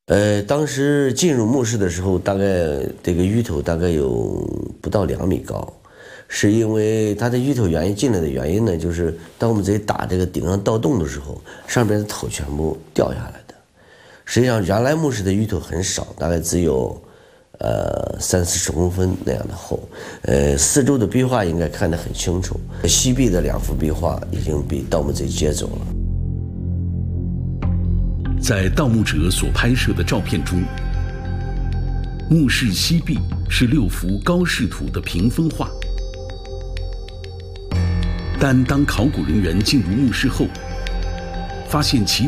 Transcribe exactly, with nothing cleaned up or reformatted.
呃，当时进入墓室的时候，大概这个鱼头大概有不到两米高，是因为它的鱼头原因进来的原因呢，就是当我们在打这个顶上盗洞的时候，上边的头全部掉下来的。实际上，原来墓室的鱼头很少，大概只有呃三四十公分那样的厚。呃，四周的壁画应该看得很清楚，西壁的两幅壁画已经被盗墓贼接走了。 在盗墓者所拍摄的照片中，墓室西壁是六幅高视图的屏风画，但当考古人员进入墓室后，发现其